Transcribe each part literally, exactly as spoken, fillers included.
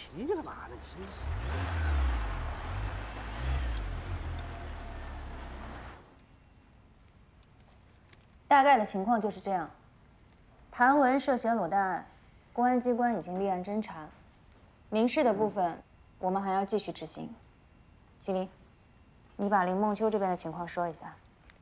脾气干嘛呢？真是。 大概的情况就是这样。谭文涉嫌裸贷案，公安机关已经立案侦查，民事的部分我们还要继续执行。麒麟，你把林梦秋这边的情况说一下。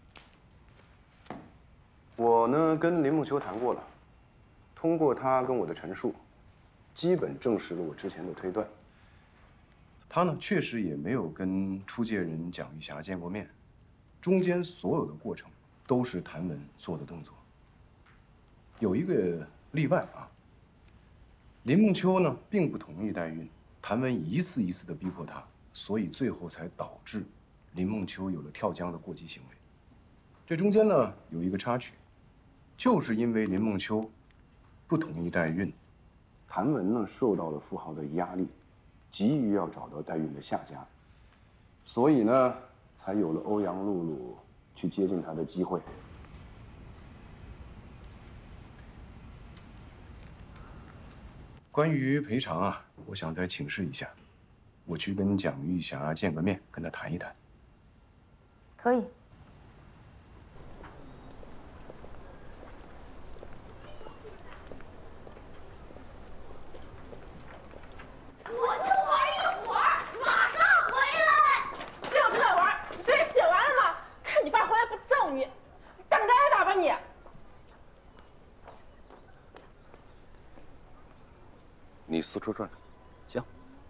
我呢跟林梦秋谈过了，通过他跟我的陈述，基本证实了我之前的推断。他呢确实也没有跟出借人蒋玉霞见过面，中间所有的过程都是谭文做的动作。有一个例外啊，林梦秋呢并不同意代孕，谭文一次一次的逼迫他，所以最后才导致林梦秋有了跳江的过激行为。这中间呢有一个插曲，就是因为林梦秋不同意代孕，谭文呢受到了富豪的压力，急于要找到代孕的下家，所以呢才有了欧阳露露去接近他的机会。关于赔偿啊，我想再请示一下，我去跟蒋玉霞见个面，跟她谈一谈。 可以。 我就玩一会儿，马上回来。 就是在玩，你作业写完了吗？看你爸回来不揍你，当挨打吧你！ 你四处转。 行。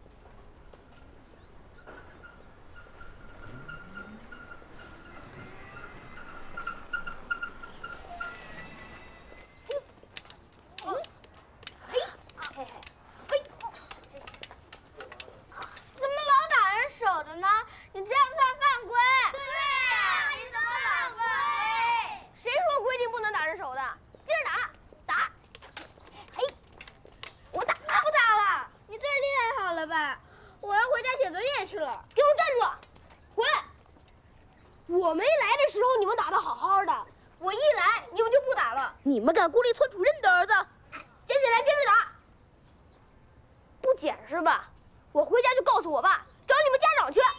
怎么老打人手的呢？你这样算犯规。对呀，你怎么犯规？谁说规定不能打人手的？接着打，打。嘿，我打不打了？你最厉害好了吧？我要回家写作业去了。给我站住！回来！我没来的时候你们打得好好的，我一来你们就不打了。你们敢孤立村主任的儿子？捡起来接着打。不捡是吧？我回家就告诉我爸，找你们家长去。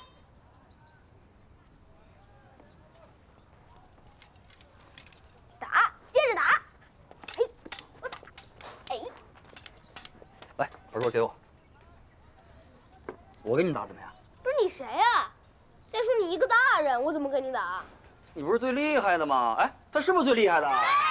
打，接着打。嘿，我打。哎， 来，把桌给我。我给你打怎么样？ 不是你谁呀？再说你一个大人，我怎么跟你打？ 你不是最厉害的吗？哎，他是不是最厉害的？